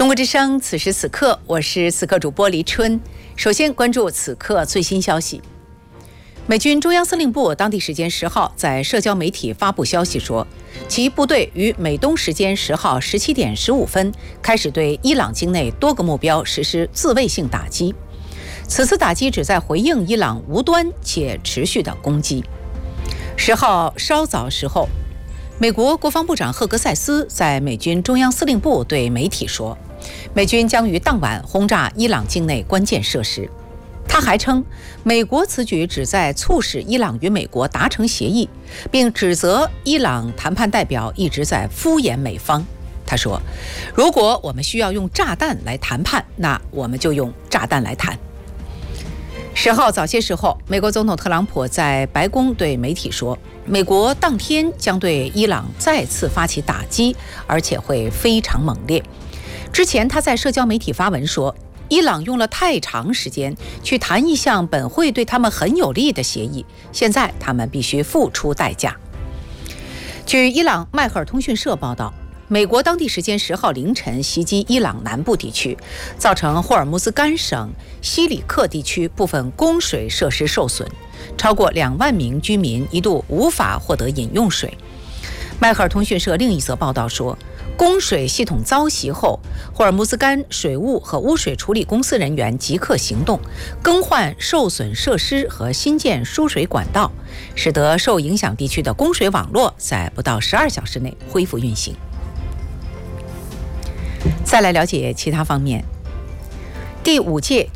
中国之声，此时此刻，我是此刻主播黎春。首先关注此刻最新消息。美军中央司令部当地时间10号在社交媒体发布消息说，其部队于美东时间10号17点15分开始对伊朗境内多个目标实施自卫性打击。此次打击旨在回应伊朗无端且持续的攻击。10号稍早时候，美国国防部长赫格塞斯在美军中央司令部对媒体说，美军将于当晚轰炸伊朗境内关键设施。他还称，美国此举旨在促使伊朗与美国达成协议，并指责伊朗谈判代表一直在敷衍美方。他说，如果我们需要用炸弹来谈判，那我们就用炸弹来谈。10号早些时候，美国总统特朗普在白宫对媒体说，美国当天将对伊朗再次发起打击，而且会非常猛烈。之前他在社交媒体发文说，伊朗用了太长时间去谈一项本会对他们很有利的协议，现在他们必须付出代价。据伊朗迈赫尔通讯社报道，美国当地时间10号凌晨袭击伊朗南部地区，造成霍尔木兹干省西里克地区部分供水设施受损，超过2万名居民一度无法获得饮用水。迈赫尔通讯社另一则报道说，供水系统遭袭后，霍尔木兹干水务和污水处理公司人员即刻行动，更换受损设施和新建输水管道，使得受影响地区的供水网络在不到12小时内恢复运行。再来了解其他方面。第5届